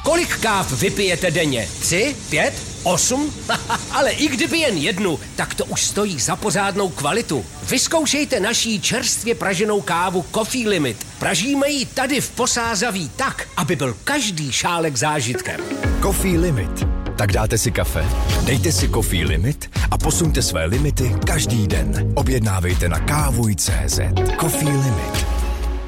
Kolik káv vypijete denně? 3, 5, 8? Ale i kdyby jen jednu, tak to už stojí za pořádnou kvalitu. Vyzkoušejte naší čerstvě praženou kávu Coffee Limit. Pražíme ji tady v Posázaví tak, aby byl každý šálek zážitkem. Coffee Limit. Tak dáte si kafe, dejte si Coffee Limit a posuňte své limity každý den. Objednávejte na kávuj.cz. Coffee Limit.